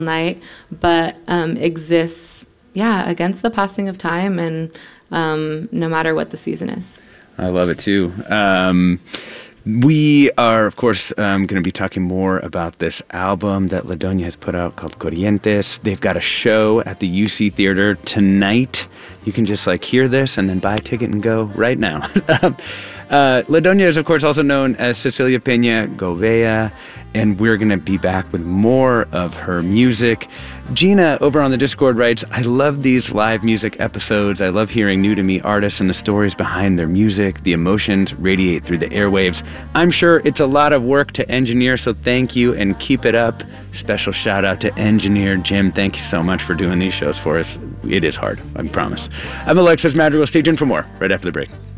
night, but exists, yeah, against the passing of time and no matter what the season is. I love it too. We are, of course, going to be talking more about this album that La Doña has put out called Corrientes. They've got a show at the UC Theater tonight. You can just hear this and then buy a ticket and go right now. La Doña is, of course, also known as Cecilia Peña Gouveia, and we're going to be back with more of her music. Gina over on the Discord writes, I love these live music episodes. I love hearing new to me artists and the stories behind their music. The emotions radiate through the airwaves. I'm sure it's a lot of work to engineer, so thank you and keep it up. Special shout out to engineer Jim. Thank you so much for doing these shows for us. It is hard, I promise. I'm Alexis Madrigal. Stay tuned for more right after the break.